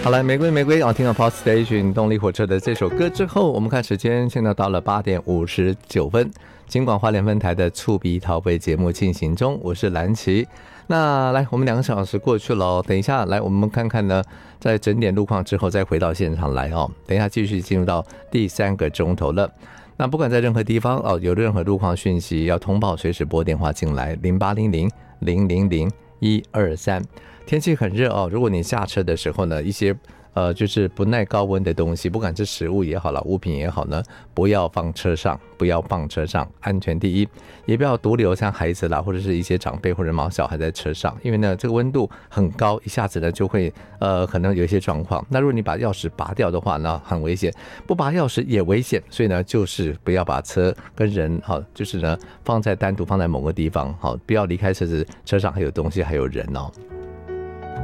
好了，玫瑰听到 Power Station 动力火车的这首歌之后，我们看时间，现在到了8点59分。金广花莲分台的触鼻逃杯节目进行中，我是蓝琪。那来，我们2个小时过去了，等一下来，我们看看呢，在整点路况之后再回到现场来哦。等一下继续进入到第3个钟头了。那不管在任何地方哦，有任何路况讯息要通报，随时拨电话进来0800-000-123。天气很热哦，如果你下车的时候呢，一些就是不耐高温的东西，不管是食物也好了，物品也好呢，不要放车上，安全第一，也不要独留像孩子啦，或者是一些长辈或者毛小孩在车上，因为呢这个温度很高，一下子呢就会可能有一些状况。那如果你把钥匙拔掉的话呢，很危险；不拔钥匙也危险，所以呢就是不要把车跟人就是呢单独放在某个地方，不要离开车子，车上还有东西还有人哦。